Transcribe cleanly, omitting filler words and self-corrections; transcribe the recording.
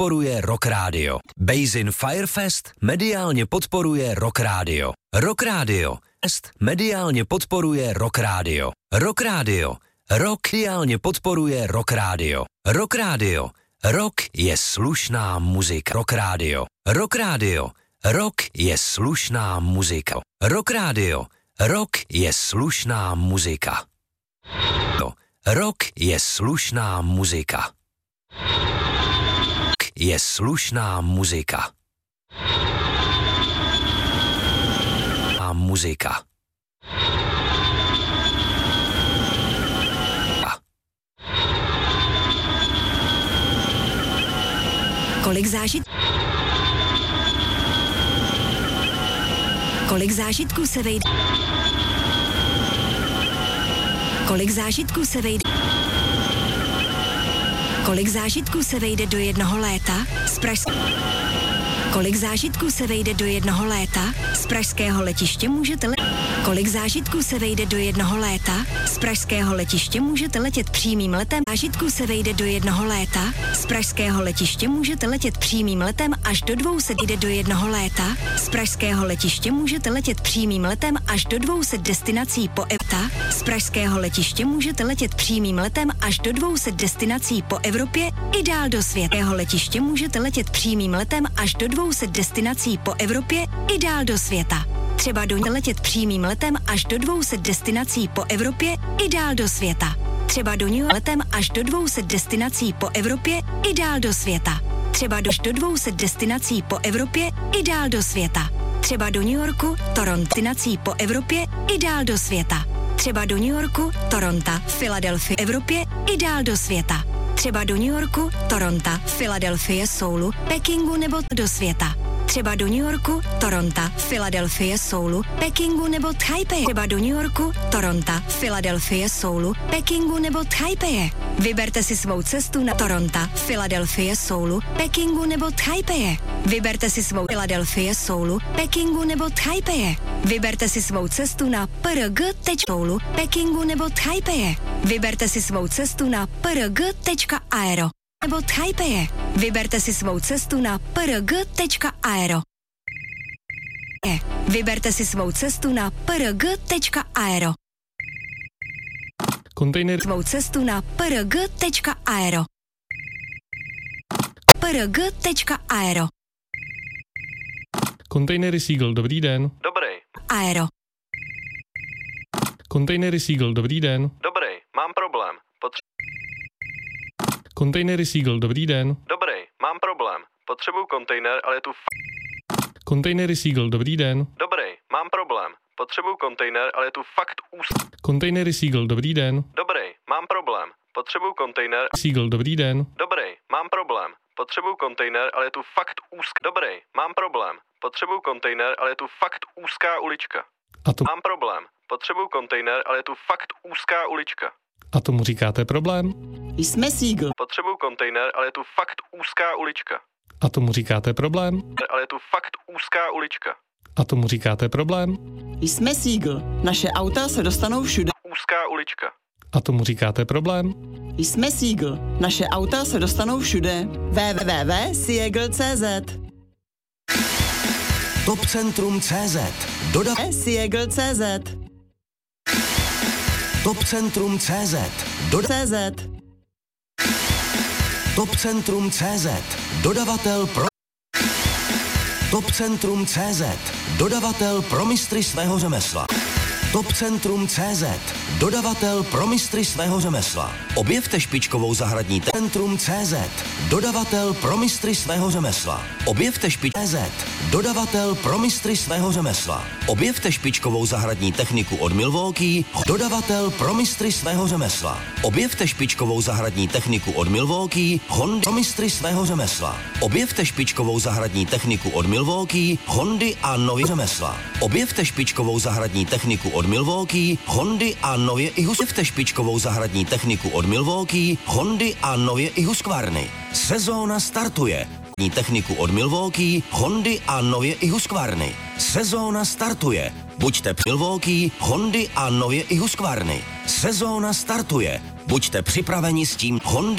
podporuje Rock Radio. Basin Firefest mediálně podporuje Rock Radio. Rock Radio. Mediálně podporuje Rock Radio. Rock Radio. Rock mediálně podporuje Rock Radio. Rock Radio. Rock je slušná muzika. Rock Radio. Rock Radio. Rock je slušná muzika. Rock Radio. Rock je slušná muzika. Rock je slušná muzika. Je slušná muzika. A muzika. Kolik zážitků se vejde? Kolik zážitků se vejde? Kolik zážitků se vejde do jednoho léta z Kolik zážitků se vejde do jednoho léta z pražského letiště můžete Kolik zážitků se vejde do jednoho léta z pražského letiště můžete letět přímým letem. Zážitků se vejde do jednoho léta z pražského letiště můžete letět přímým letem až do 200 jde do jednoho léta z pražského letiště můžete letět přímým letem až do 200 destinací po z pražského letiště můžete letět přímým letem až do 200 destinací po Evropě i dál do světa. Letiště můžete letět přímým letem až do 200 destinací po Evropě i dál do světa. Třeba do letět přímým letem až do 200 destinací po Evropě i dál do světa. Třeba do New York letem až do 200 destinací po Evropě i dál do světa. Třeba do 200 destinací po Evropě i dál do světa. Třeba do New Yorku, Toronto, destinací po Evropě i dál do světa. Třeba do New Yorku, Toronto, Filadelfie, Evropě i dál do světa. Třeba do New Yorku, Toronto, Filadelfie, Soulu, Pekingu nebo do světa. Třeba do New Yorku, Toronto, Filadelfie, Soulu, Pekingu nebo Taipei. Třeba do New Yorku, Toronto, Filadelfie, Soulu, Pekingu nebo Taipei. Vyberte si svou cestu na Toronto, Filadelfie, Soulu, Pekingu nebo Taipei. Vyberte si svou Filadelfie, Soulu, Pekingu nebo Taipei. Vyberte si svou cestu na prg.soulu, Pekingu nebo Taipei. Vyberte si svou cestu na prg.aero nebo Taipei. Vyberte si svou cestu na prg.aero. Vyberte si svou cestu na prg.aero. Kontejner. Svou cestu na prg.aero. prg.aero. Kontejnery Seagull, dobrý den. Dobrý. Aero. Kontejnery Seagull, dobrý den. Dobrý, mám problém. Kontejnery Seagull, dobrý den. Dobrý, mám problém. Potřebuju kontejner, ale je tu Kontejnery Seagull, dobrý den. Dobrý, mám problém. Potřebuju kontejner, ale je tu fakt Kontejnery Seagull, dobrý den. Dobrý, mám problém. Potřebuju kontejner. Seagull, dobrý den. Dobrý, mám problém. Potřebuju kontejner, ale je tu fakt Dobrý, mám problém. Potřebuju kontejner, ale je tu fakt úzká ulička. A to... Mám problém. Potřebuju kontejner, ale je tu fakt úzká ulička. A tomu říkáte problém? Jsme Seagull. Potřebuju kontejner, ale je tu fakt úzká ulička. A tomu říkáte problém? Ale je tu fakt úzká ulička. A tomu říkáte problém? Jsme Seagull. Naše auta se dostanou všude. Úzká ulička. A tomu říkáte problém? Jsme Seagull. Naše auta se dostanou všude. www.seagull.cz Topcentrum.cz Seagull.cz Topcentrum.cz CZ Topcentrum.cz Dodavatel pro Topcentrum.cz Dodavatel pro mistry svého řemesla. Topcentrum.cz Dodavatel pro mistry svého řemesla. Objevte špičkovou zahradní Topcentrum.cz Dodavatel pro mistry svého řemesla. Objevte špičkovou Dodavatel pro mistry svého řemesla. Objevte špičkovou zahradní techniku od Milwaukee. Dodavatel pro mistry svého řemesla. Objevte špičkovou zahradní techniku od Milwaukee. Hondy pro mistry svého řemesla. Objevte špičkovou zahradní techniku od Milwaukee. Hondy a nově řemesla. Objevte špičkovou zahradní techniku od Milwaukee. Hondy a nově i Objevte špičkovou zahradní techniku od Milwaukee. Hondy a nově i Husqvarny. Sezóna startuje. Techniku od Milwaukee, Hondy a nově i Husqvarny. Sezóna startuje. Buďte Milwaukee, Hondy a nově i Husqvarny. Sezóna startuje. Buďte připraveni s tím Hondy